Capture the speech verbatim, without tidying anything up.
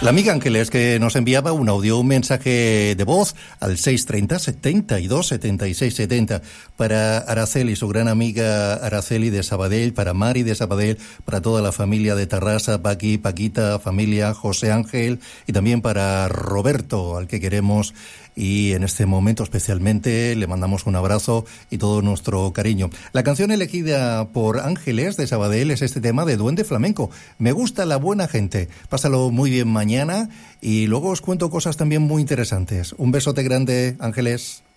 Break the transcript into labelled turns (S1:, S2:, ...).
S1: La amiga Ángeles que nos enviaba un audio, un mensaje de voz al seis treinta, setenta y dos, setenta y seis, setenta para Araceli, su gran amiga Araceli de Sabadell, para Mari de Sabadell, para toda la familia de Tarrasa, Paqui, Paquita, familia, José Ángel y también para Roberto, al que queremos y en este momento especialmente le mandamos un abrazo y todo nuestro cariño. La canción elegida por Ángeles de Sabadell es este tema de Duende Flamenco. Me gusta la buena gente. Pásalo muy bien mañana y luego os cuento cosas también muy interesantes. Un besote grande, Ángeles.